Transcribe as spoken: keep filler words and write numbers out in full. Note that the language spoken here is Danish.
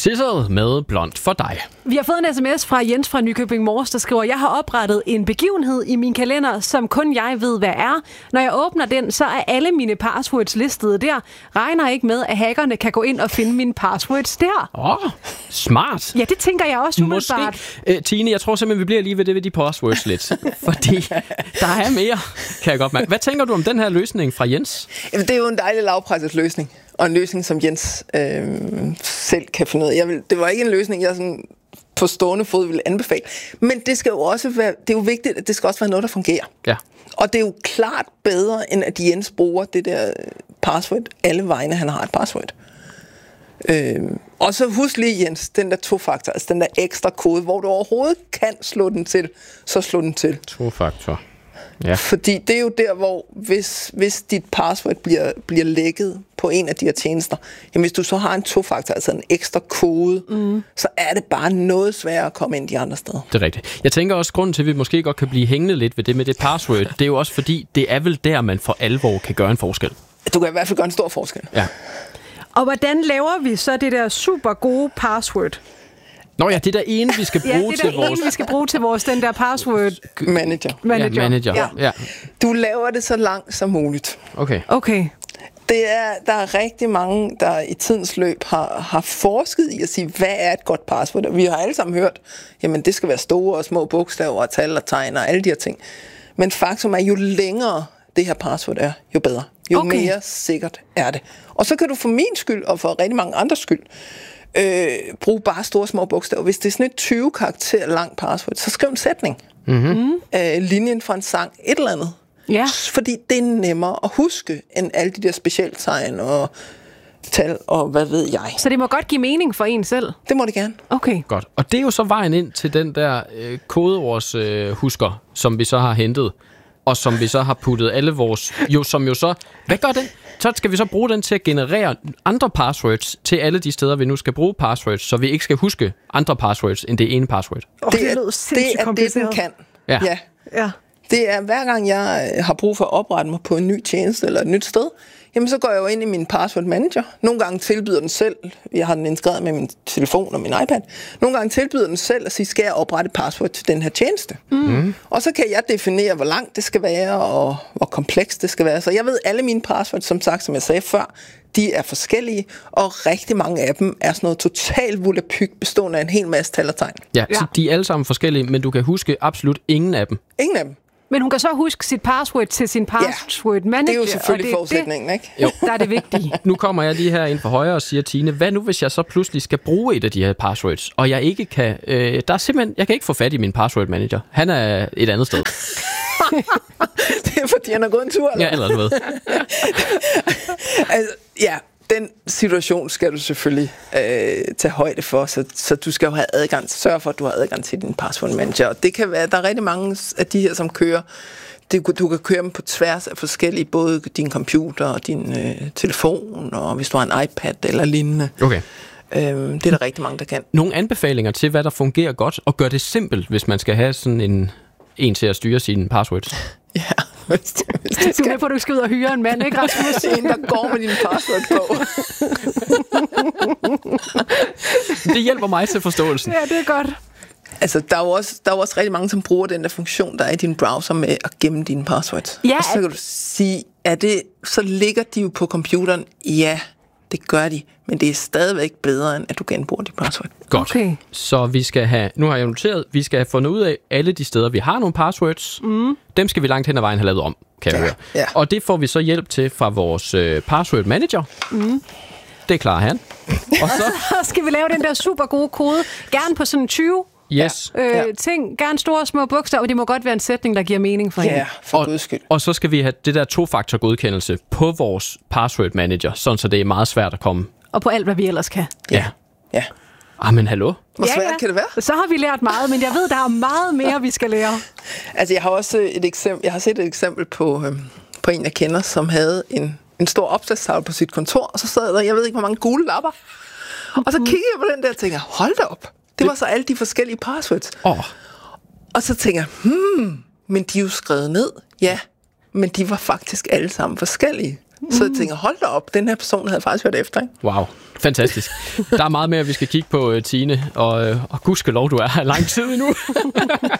Scissor med Blond for dig. Vi har fået en sms fra Jens fra Nykøbing Mors, der skriver, jeg har oprettet en begivenhed i min kalender, som kun jeg ved, hvad er. Når jeg åbner den, så er alle mine passwords listet der. Regner ikke med, at hackerne kan gå ind og finde mine passwords der. Åh, oh, smart. Ja, det tænker jeg også umiddelbart. Måske. Uh, Tine, jeg tror simpelthen, vi bliver lige ved det ved de passwords lidt. Fordi der er mere, kan jeg godt mærke. Hvad tænker du om den her løsning fra Jens? Jamen, det er jo en dejlig lavpresset løsning. Og en løsning, som Jens øh, selv kan finde ud af. Jeg vil, det var ikke en løsning, jeg sådan på stående fod ville anbefale. Men det skal jo også være, det er jo vigtigt, at det skal også være noget, der fungerer. Ja. Og det er jo klart bedre, end at Jens bruger det der password alle vegne, han har et password. Øh, og så husk lige, Jens, den der to-faktor, altså den der ekstra kode, hvor du overhovedet kan slå den til, så slå den til. To-faktor. Ja. Fordi det er jo der, hvor hvis, hvis dit password bliver, bliver lækket på en af de her tjenester, jamen hvis du så har en to-faktor, altså en ekstra kode, mm. så er det bare noget sværere at komme ind de andre steder. Det er rigtigt. Jeg tænker også, grunden til, at vi måske godt kan blive hængende lidt ved det med det password, det er jo også fordi, det er vel der, man for alvor kan gøre en forskel. Du kan i hvert fald gøre en stor forskel. Ja. Og hvordan laver vi så det der super gode password? Nå ja, det er der ene, vi skal bruge ja, det er til der vores... ene, vi skal bruge til vores, den der password... Manager. Manager. Ja, manager. Ja. Ja. Du laver det så langt som muligt. Okay. Okay. Det er, der er rigtig mange, der i tidens løb har, har forsket i at sige, hvad er et godt password? Vi har alle sammen hørt, jamen det skal være store og små bogstaver og tal og tegn og alle de her ting. Men faktum er, jo længere det her password er, jo bedre. Jo okay. mere sikkert er det. Og så kan du for min skyld, og for rigtig mange andres skyld, øh, bruge bare store og små bogstaver. Hvis det er sådan et tyve karakter lang password, så skriv en sætning. Mm-hmm. Øh, linjen fra en sang, et eller andet. Ja. Fordi det er nemmere at huske, end alle de der specialtegn og tal og hvad ved jeg. Så det må godt give mening for en selv? Det må det gerne. Okay. Godt. Og det er jo så vejen ind til den der øh, kodeords øh, husker, som vi så har hentet, og som vi så har puttet alle vores... Jo, som jo så... Hvad gør den? Så skal vi så bruge den til at generere andre passwords til alle de steder, vi nu skal bruge passwords, så vi ikke skal huske andre passwords end det ene password. Oh, det, det, er, det er det, den kan. Ja. ja. ja. Det er, hver gang jeg har brug for at oprette mig på en ny tjeneste eller et nyt sted, jamen så går jeg jo ind i min password manager. Nogle gange tilbyder den selv, jeg har den integreret med min telefon og min iPad, nogle gange tilbyder den selv at sige, skal jeg oprette et password til den her tjeneste? Mm. Og så kan jeg definere, hvor langt det skal være, og hvor komplekst det skal være. Så jeg ved, alle mine passwords, som sagt, som jeg sagde før, de er forskellige, og rigtig mange af dem er sådan noget totalt volapyk, bestående af en hel masse tal og tegn. Ja, ja, så de er alle sammen forskellige, men du kan huske absolut ingen af dem. Ingen af dem. Men hun kan så huske sit password til sin password ja, manager. det er jo selvfølgelig forudsætningen, ikke? Jo. Der er det vigtige. Nu kommer jeg lige her ind for højre og siger, Tine, hvad nu hvis jeg så pludselig skal bruge et af de her passwords, og jeg ikke kan, øh, der er simpelthen, jeg kan ikke få fat i min password manager. Han er et andet sted. Det er fordi, han har gået en tur, eller? Ja, ellers ved. altså, ja, den situation skal du selvfølgelig øh, tage højde for, så, så du skal jo have adgang, sørge for, at du har adgang til din password manager. Og det kan være, der er rigtig mange af de her, som kører, det, du kan køre dem på tværs af forskellige, både din computer og din øh, telefon, og hvis du har en iPad eller lignende. Okay. Øhm, det er der rigtig mange, der kan. Nogle anbefalinger til, hvad der fungerer godt, og gør det simpelt, hvis man skal have sådan en, en til at styre sine passwords. Ja, hvis det, hvis det skal. Du er med på, at du skal ud og hyre en mand, ikke, Rasmus? En, der går med din password på. Det hjælper mig til forståelsen. Ja, det er godt. Altså, der er, jo også, der er jo også rigtig mange, som bruger den der funktion, der er i din browser med at gemme dine passwords. Ja, og så kan du sige, er det, så ligger de jo på computeren. Ja, det gør de, men det er stadigvæk bedre, end at du genbruger dit password. Godt. Okay. Så vi skal have, nu har jeg noteret, vi skal have fundet ud af alle de steder, vi har nogle passwords. Mm. Dem skal vi langt hen ad vejen have lavet om, kan jeg ja, høre. Ja. Og det får vi så hjælp til fra vores øh, password manager. Mm. Det klarer han. Og så skal vi lave den der super gode kode, gerne på sådan tyve yes. øh, ja. ting, gerne store og små bogstaver, og det må godt være en sætning, der giver mening for hende. Ja, for guds skyld. Og så skal vi have det der to-faktor godkendelse på vores password manager, sådan så det er meget svært at komme. Og på alt, hvad vi ellers kan. Ja. Ja. Ah, men hallo? Hvor svært ja, ja. kan det være? Så har vi lært meget, men jeg ved, der er meget mere, vi skal lære. Altså, jeg har også et eksempel, jeg har set et eksempel på, øhm, på en, jeg kender, som havde en, en stor opslagstavle på sit kontor, og så sad der, jeg ved ikke, hvor mange gule lapper. Og så kiggede jeg på den der og tænkte, hold da op. Det, det var så alle de forskellige passwords. Oh. Og så tænker jeg, hmm, men de er jo skrevet ned. Ja, men de var faktisk alle sammen forskellige. Så jeg tænker, hold da op, den her person havde faktisk været efter, ikke? Wow, fantastisk. Der er meget mere, vi skal kigge på, Tine, og, og gudskelov, du er her lang tid endnu.